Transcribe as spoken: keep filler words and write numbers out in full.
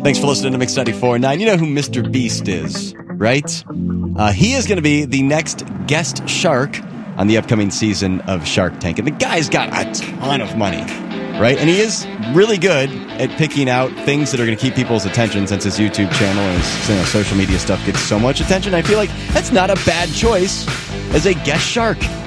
Thanks for listening to Mix ninety-four point nine. You know who Mister Beast is, right? Uh, he is going to be the next guest shark on the upcoming season of Shark Tank. And the guy's got a ton of money, right? And he is really good at picking out things that are going to keep people's attention, since his YouTube channel and his, you know, social media stuff gets so much attention. I feel like that's not a bad choice as a guest shark.